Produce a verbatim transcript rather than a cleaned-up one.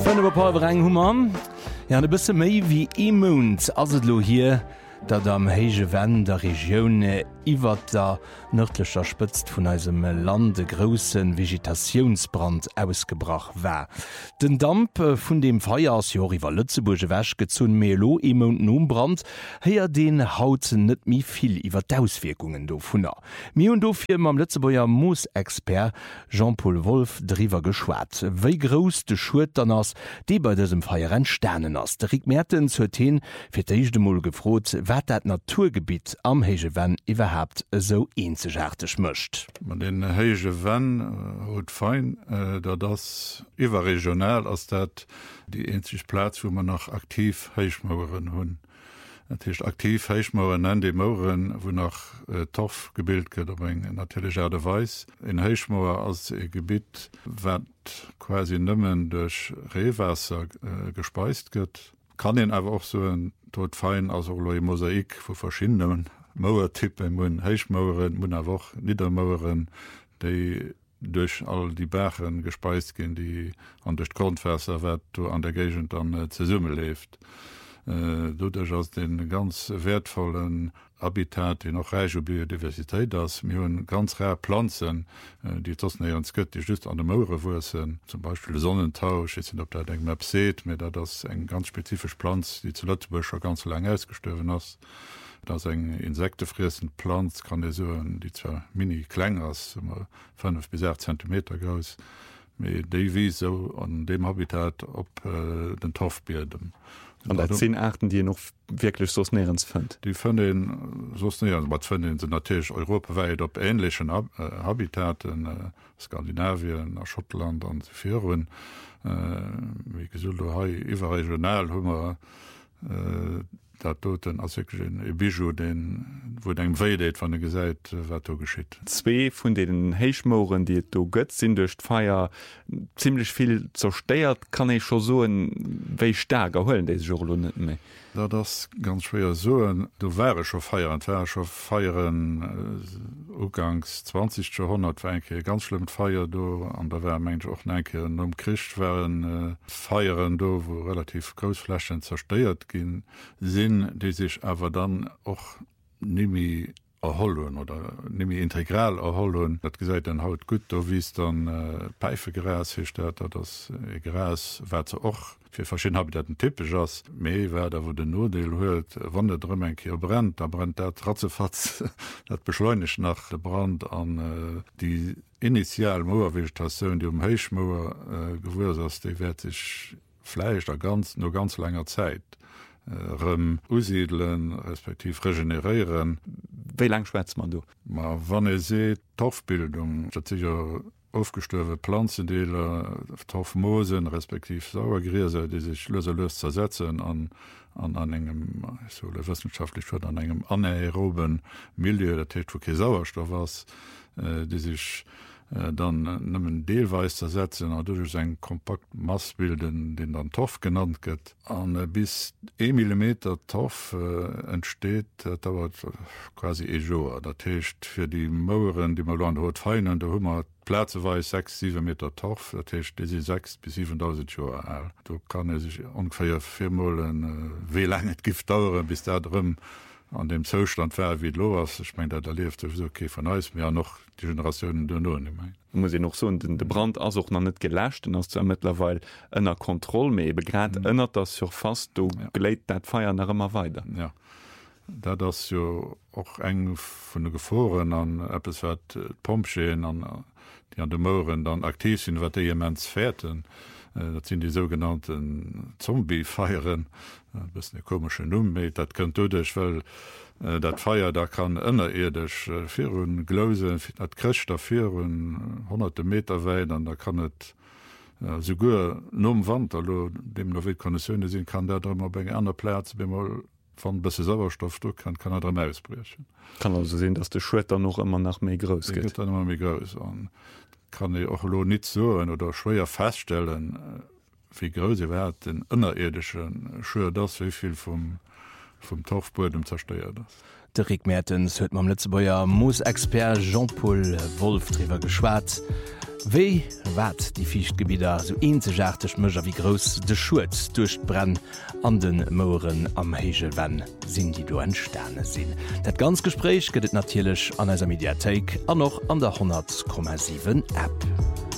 Fënnewerpawereng Hummer. Ja de bësse méi wie Emund ass et lo hier, dat am héige Wenn der Regionune iwwer der nördlecher Spëtzt vun eisem Lande grossen Vegetationsbrand ausgebracht war. Den Damp vun dem Feiers Joriwer Lützeburge wäsch gezun Melo Emund Nombrand heier den hauten net mi viel iwwer d'Auswirkungen do vunner. Mi und dofir mam Lützeburger Moosexpert Jean-Paul Wolf driwer geschwat. Wéi gros de Schultern ass, déi bei dësem Feier en Sternen ass. De Rick Mertens huet heen fir d'Eischtemol gefrot, wat dat Naturgebiet am héige Wenn iwwerhaft so eenzegartig mëcht. Man den héige Wenn huet fein, äh, dat das iwwerregional ass dat die enzig Platz, wo man noch aktiv Heichmaueren hunn. Datcht aktiv Heichmaueren an de Mauren, wo nach äh, Toff gebild gët op eng natürlich Erdeweis. In Heichmauer als e Gebiet wat quasi nëmmen durch Rehwasser äh, gespeist gëtt. Kann den awer auch so en tot fein as lo Mosaik vu verschiedenen Mauertippen mun Heichmaueren, mun a woch Niedermaueren, déi durch all die Bergen gespeist gin, die an durch Grundwässer wat du an der Gegend dann äh, ze summe lebt. Äh, Dudech aus den ganz wertvollen Habitat, die noch reich Biodiversität das mir hun ganz rare Pflanzen, äh, die tos uns gött, die just an der Mauere wursen, zum Beispiel Sonnentausch, jetzt sind ob der denkt Map seht, mir da das eng ganz spezifisch Pflanz, die zu Lützeburg schon ganz lange ausgestorben hast. Das eng insektefriessen Pflanz kann e so die zwar mini klein ass fünf bis acht Zentimeter groß, déi wie so an dem Habitat op äh, den Toffbierdem. Und da zehn Arten, die noch wirklich so nährens fand. Die finden so finden sind natürlich europaweit op ähnlichen Hab, äh, Habitaten, äh, Skandinavien, nach Schottland und Führen, äh, wie gesagt, überregional Hummer. Äh, dat doten as e Bijou den wo eng Wéideet van de Gesäit wat geschitt. Zwee vun den Heichmauren, die do gëtt sinn duch Feier ziemlich viel zersteiert, kann ich schon so wéi stärker hollen dé Jo net méi. Da das ganz schwer so du wäre schon feieren schon feieren äh, ugangs zwanzig Jahrhundert enke ganz schlimm feier do an der wär mensch och enke um Christ wären äh, feieren do wo relativ großflächen zersteiert gin sinn die sich aber dann och nimi erhollen oder nimi integral erhollen dat gesagt dann haut gut do wies dann äh, Peifegras herstellt das äh, Gras war ze och für verschiedene Habitaten typisch ass méi wer da wo de Nodeel huet wann der Drmmen hier brennt da brennt der ratzefatz dat beschleunigt nach der Brand an äh, die initial Mauervegetation die um Heichmauer äh, gewur ass die werd sich fleisch da ganz nur ganz langer Zeit Rëm usiedeln respektiv regenerieren. Wéi lang schwätzt man du? Ma wann e se Toffbildung dat sicher aufgestorwe Pflanzendeler, Toffmosen respektiv Sauergräser, die sich löserlös zersetzen an an an engem so wissenschaftlich wird an engem anaeroben Milieu der Tetroke Sauerstoff was, äh, die sich dann nëmmen Deelweis zersetzen a duch eng kompakt Mass bilden, den dann Toff genannt gëtt. An äh, bis e Millimeter Toff äh, entsteet, äh, dauert äh, quasi e Joer. Dat techt fir die Maueren, die man an haut feinen, der hummer Plätzeweis sechs sieben Meter Toff, dat techt die sechs bis siebentausend Joer all. Du kann er sich ungefähr viermolen äh, wie lang et gift dauern, bis der drin an dem Zustand ver wie lo was ich mein, da lief so okay von aus mir noch die Generationen du nur nicht mein. Muss ich noch so den de Brand as auch noch net gelöscht und hast du mittlerweile ënner Kontrolle me begrad mhm. ënnert das für fast du ja. Geläit dat feier nach immer weiter ja da das jo auch eng von de Geforen an es wat Pompscheen an die an de Mooren dann aktiv sind wat jemens fährten. Dat sind die sogenannten Zombie-Feieren, bis eine komische Nummer, dat könnt du dich, weil äh, dat Feier, da kann innerirdisch äh, vier Glose, dat kriegt da vier hunderte Meter weit, und da kann es äh, sogar nur am Wand, also dem noch wie Konditionen sind, kann der drin auf einen anderen Platz, wenn man von ein bisschen Sauerstoff durch kann, kann er drin ausbrechen. Kann also sehen, dass der Schwetter noch immer nach mehr groß geht. Geht dann immer mehr groß an. Kann ich auch nicht so oder schwer feststellen, wie groß sie werden, den innerirdischen Schür das, wie viel vom, vom Torfboden zerstört ist. Der Rick Mertens hört man letzte Jahr Moosexpert Jean-Paul Wolf drüber geschwatzt. Wéi wat die Fichtgebieter so eenzegarteg Mëger wie gross de Schuz durchbrenn an den Mooren am Hegelwenn sinn die do en Sterne sinn. Dat ganz Gespräch gëtt natielech an eiser Mediathek an noch an der hundert Komma sieben App.